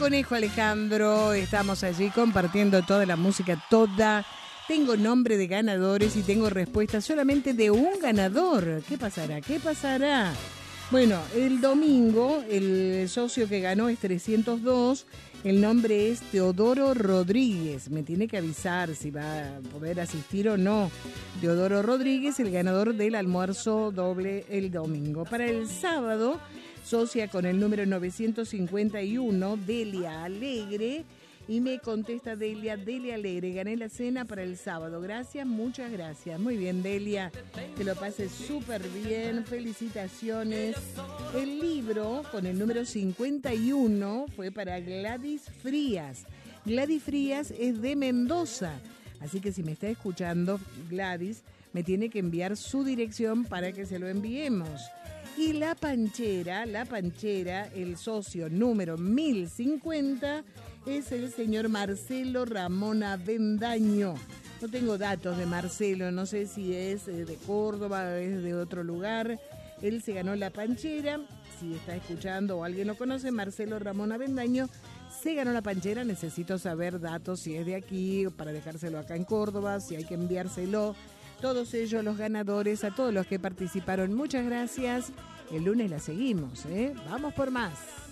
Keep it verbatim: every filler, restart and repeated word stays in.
Conejo, Alejandro. Estamos allí compartiendo toda la música, toda. Tengo nombre de ganadores y tengo respuesta solamente de un ganador. ¿Qué pasará? ¿Qué pasará? Bueno, el domingo el socio que ganó es trescientos dos. El nombre es Teodoro Rodríguez. Me tiene que avisar si va a poder asistir o no. Teodoro Rodríguez, el ganador del almuerzo doble el domingo. Para el sábado, socia con el número novecientos cincuenta y uno, Delia Alegre. Y me contesta Delia, Delia Alegre, gané la cena para el sábado. Gracias, muchas gracias. Muy bien, Delia, que lo pases súper bien. Felicitaciones. El libro con el número cincuenta y uno fue para Gladys Frías. Gladys Frías es de Mendoza. Así que si me está escuchando, Gladys, me tiene que enviar su dirección para que se lo enviemos. Y la panchera, la panchera, el socio número mil cincuenta es el señor Marcelo Ramón Avendaño. No tengo datos de Marcelo, no sé si es de Córdoba o es de otro lugar. Él se ganó la panchera. Si está escuchando o alguien lo conoce, Marcelo Ramón Avendaño se ganó la panchera. Necesito saber datos, si es de aquí, para dejárselo acá en Córdoba, si hay que enviárselo. Todos ellos, los ganadores, a todos los que participaron, muchas gracias. El lunes la seguimos, ¿eh? Vamos por más.